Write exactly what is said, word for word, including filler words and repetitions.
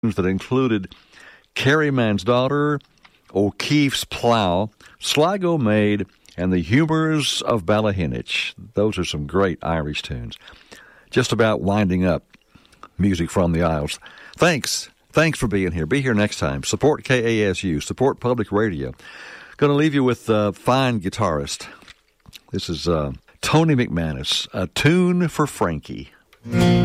that included Carrie Man's Daughter, O'Keefe's Plough, Sligo Maid, and the Humours of Ballaghinich. Those are some great Irish tunes. Just about winding up music from the Isles. Thanks. Thanks for being here. Be here next time. Support K A S U. Support public radio. Going to leave you with a fine guitarist. This is uh, Tony McManus, A Tune for Frankie.